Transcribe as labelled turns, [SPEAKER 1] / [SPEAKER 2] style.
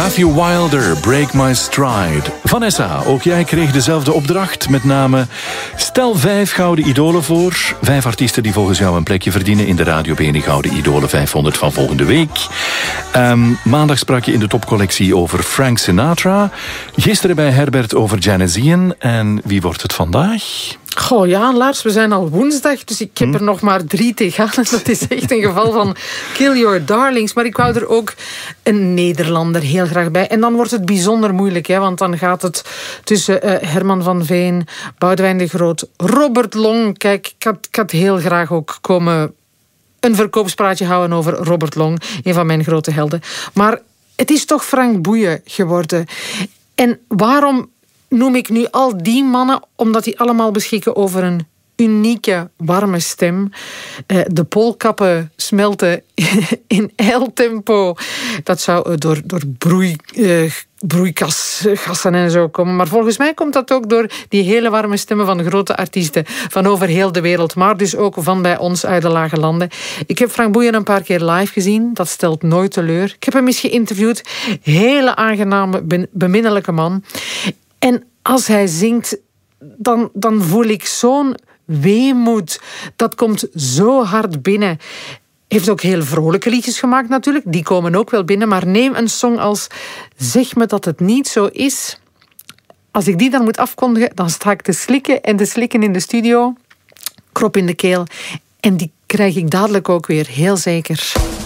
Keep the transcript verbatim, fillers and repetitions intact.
[SPEAKER 1] Matthew Wilder, Break My Stride. Vanessa, ook jij kreeg dezelfde opdracht. Met name stel vijf gouden idolen voor. Vijf artiesten die volgens jou een plekje verdienen in de Radio B N N Gouden Idolen vijfhonderd van volgende week. Um, maandag sprak je in de topcollectie over Frank Sinatra. Gisteren bij Herbert over Janis Ian. En wie wordt het vandaag?
[SPEAKER 2] Goh, ja, Lars, we zijn al woensdag, dus ik heb er nog maar drie te gaan. Dat is echt een geval van kill your darlings. Maar ik wou er ook een Nederlander heel graag bij. En dan wordt het bijzonder moeilijk, hè, want dan gaat het tussen uh, Herman van Veen, Boudewijn de Groot, Robert Long. Kijk, ik had, ik had heel graag ook komen een verkoopspraatje houden over Robert Long, een van mijn grote helden. Maar het is toch Frank Boeien geworden. En waarom noem ik nu al die mannen? Omdat die allemaal beschikken over een unieke, warme stem. De poolkappen smelten in ijltempo. Dat zou door, door broei, uh, broeikasgassen en zo komen. Maar volgens mij komt dat ook door die hele warme stemmen van grote artiesten van over heel de wereld. Maar dus ook van bij ons uit de lage landen. Ik heb Frank Boeien een paar keer live gezien. Dat stelt nooit teleur. Ik heb hem eens geïnterviewd. Hele aangename, beminnelijke man. En als hij zingt, dan, dan voel ik zo'n weemoed. Dat komt zo hard binnen. Hij heeft ook heel vrolijke liedjes gemaakt natuurlijk. Die komen ook wel binnen. Maar neem een song als Zeg me dat het niet zo is. Als ik die dan moet afkondigen, dan sta ik te slikken en te slikken in de studio. Krop in de keel. En die krijg ik dadelijk ook weer, heel zeker.